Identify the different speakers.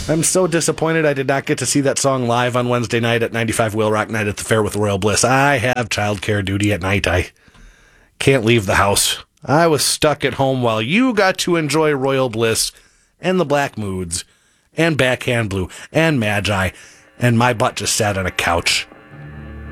Speaker 1: I'm so disappointed I did not get to see that song live on Wednesday night at 95 Wheel Rock Night at the Fair with Royal Bliss. I have childcare duty at night. I can't leave the house. I was stuck at home while you got to enjoy Royal Bliss and the Black Moods and Backhand Blue and Magi, and my butt just sat on a couch